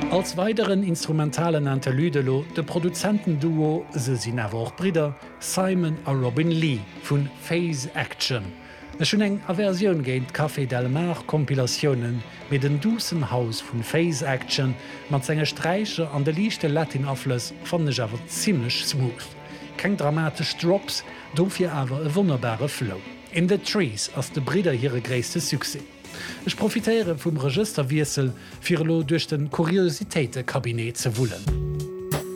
Als weiteren instrumentalen Interludelo de Produzentenduo se sinn awer auch Brider Simon a Robin Lee vun Phase Action. Es schon eng Aversion géint Café del Mar Kompilationen mit den Dusenhaus vun Phase Action mat senger Streiche an de lichte Latinafles fannech awer ziemlich smooth. Keng dramatisch Drops, dofir awer e wunderbare Flow. In the Trees ass de Brider hire gréste Suse. Ich profitéiere vum Registerwiesel fir lo duch den Kuriositéitekabinett ze wullen.